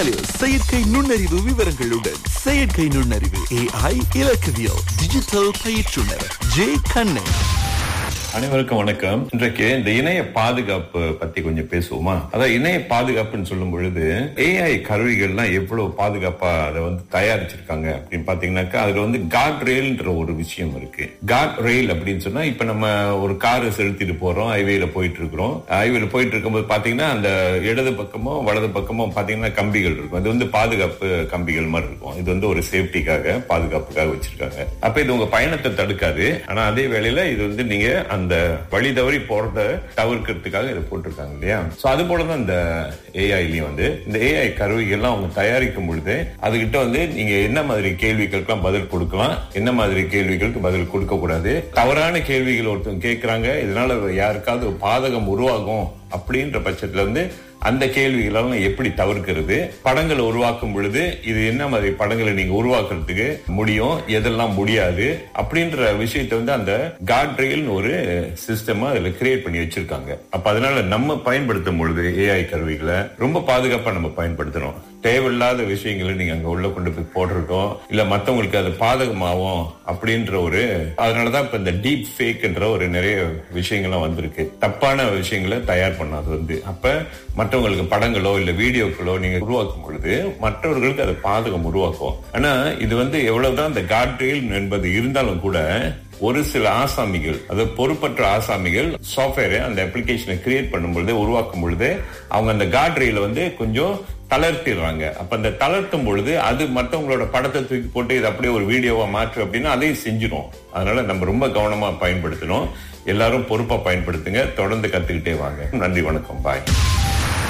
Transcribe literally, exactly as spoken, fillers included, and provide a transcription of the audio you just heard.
செயற்கை நுண்ணறிவு விவரங்களுடன் செயற்கை நுண்ணறிவு ஏஐ இலக்கவியல் டிஜிட்டல் பயிற்றுனர் ஜே கண்ணன். அனைவருக்கும் வணக்கம். இன்றைக்கு இந்த இணைய பாதுகாப்பு பத்தி கொஞ்சம் பேசுவோமா? அதான் இணைய பாதுகாப்புன்னு சொல்லும் பொழுது ஏஐ கருவிகள்லாம் எவ்வளவு பாதுகாப்பா அதை வந்து தயாரிச்சிருக்காங்க அப்படின்னு பாத்தீங்கன்னாக்கா அதுல வந்து கார்ட் ரெயில்ன்ற ஒரு விஷயம் இருக்கு. கார்ட் ரெயில் அப்படின்னு சொன்னா இப்ப நம்ம ஒரு காரை செலுத்திட்டு போறோம், ஹைவேல போயிட்டு இருக்கிறோம். ஹைவேல போயிட்டு இருக்கும்போது பாத்தீங்கன்னா அந்த இடது பக்கமோ வலது பக்கமோ பாத்தீங்கன்னா கம்பிகள் இருக்கும். அது வந்து பாதுகாப்பு கம்பிகள் மாதிரி இருக்கும். இது வந்து ஒரு சேஃப்டிக்காக பாதுகாப்புக்காக வச்சிருக்காங்க. அப்ப இது உங்க பயணத்தை தடுக்காது. ஆனா அதே வேளையில இது வந்து நீங்க அந்த வழி தவறி போறத தவிர்க்கிறதுக்காக இதை போட்டிருக்காங்க இல்லையா? சோ அது போலதான் இந்த ஏஐலயும் வந்து இந்த ஏஐ கருவிகள் எல்லாம் அவங்க தயாரிக்கும் பொழுது அதுகிட்ட வந்து நீங்க என்ன மாதிரி கேள்விகளுக்கெல்லாம் பதில் கொடுக்கலாம், என்ன மாதிரி கேள்விகளுக்கு பதில் கொடுக்க கூடாது. தவறான கேள்விகள் ஒருத்தவங்க கேட்கறாங்க, இதனால யாருக்காவது ஒரு பாதகம் உருவாகும் அப்படின்ற பட்சத்துல வந்து அந்த கேள்விகளெல்லாம் எப்படி தவிர்க்கிறது, படங்களை உருவாக்கும் பொழுது இது என்ன மாதிரி படங்களை நீங்க உருவாக்குறதுக்கு முடியும், எதெல்லாம் முடியாது அப்படின்ற விஷயத்தை வந்து அந்த கார்ட் ரெயில்னு ஒரு சிஸ்டமா அதுல கிரியேட் பண்ணி வச்சிருக்காங்க. அப்ப அதனால நம்ம பயன்படுத்தும் பொழுது ஏஐ கருவிகளை ரொம்ப பாதுகாப்பா நம்ம பயன்படுத்தணும். தேவையில்லாத விஷயங்களை நீங்க அங்க உள்ள கொண்டு போய் போட்டிருக்கோம் இல்ல மத்தவங்களுக்கு அது பாதகமாகும் அப்படின்ற ஒரு அதனாலதான் இப்ப இந்த டீப் ஃபேக்ன்ற ஒரு நிறைய விஷயங்கள்லாம் வந்திருக்கு. தப்பான விஷயங்களை தயார் பண்ணாது வந்து அப்ப மற்றவங்களுக்கு படங்களோ இல்ல வீடியோக்களோ நீங்க உருவாக்கும் பொழுது மற்றவர்களுக்கு அது பாதகம் உருவாக்கும். ஆனா இது வந்து எவ்வளவுதான் இந்த கார்ட் ரெயில் என்பது இருந்தாலும் கூட ஒரு சில ஆசாமிகள், அது பொறுப்பற்ற ஆசாமிகள் சாஃப்ட்வேரை அந்த அப்ளிகேஷனை கிரியேட் பண்ணும் பொழுது உருவாக்கும் பொழுது அவங்க அந்த கார்ட் ரெயில வந்து கொஞ்சம் தளர்த்திடுறாங்க. அப்ப அந்த தளர்த்தும் பொழுது அது மற்றவங்களோட படத்தை தூக்கி போட்டு இது அப்படியே ஒரு வீடியோவா மாற்று அப்படின்னா அதையும் செஞ்சிடும். அதனால நம்ம ரொம்ப கவனமா பயன்படுத்தணும். எல்லாரும் பொறுப்பா பயன்படுத்துங்க. தொடர்ந்து கத்துக்கிட்டே வாங்க. நன்றி, வணக்கம், பாய்.